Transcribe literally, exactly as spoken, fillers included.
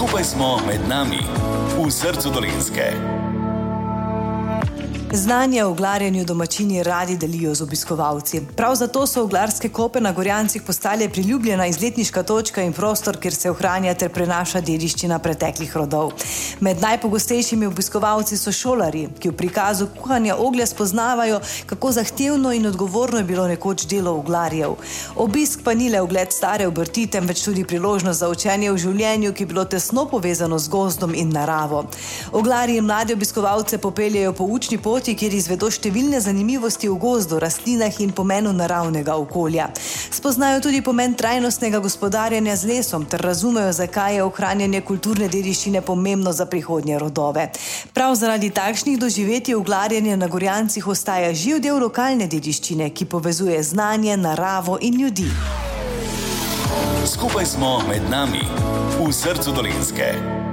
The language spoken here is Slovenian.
Skupaj smo med nami, v srcu Dolenjske. Znanje o oglarjenju domačini radi delijo z obiskovalci. Prav zato so Oglarske kope na Gorjancih postale priljubljena izletniška točka in prostor, kjer se ohranja ter prenaša dediščina preteklih rodov. Med najpogostejšimi obiskovalci so šolarji, ki v prikazu kuhanja oglja spoznavajo, kako zahtevno in odgovorno je bilo nekoč delo oglarjev. Obisk pa ni le ogled stare obrti, temveč tudi priložnost za učenje v življenju, ki je bilo tesno povezano z gozdom in naravo. Oglarji in mlade obiskovalce popeljejo po učni poti, kjer izvedo številne zanimivosti o gozdu, rastlinah in pomenu naravnega okolja. Spoznajo tudi pomen trajnostnega gospodarjenja z lesom ter razumejo, zakaj je ohranjanje kulturne dediščine pomembno za prihodnje rodove. Prav zaradi takšnih doživetij oglarjenje na Gorjancih ostaja živ del lokalne dediščine, ki povezuje znanje, naravo in ljudi. Skupaj smo med nami, v srcu Dolenjske.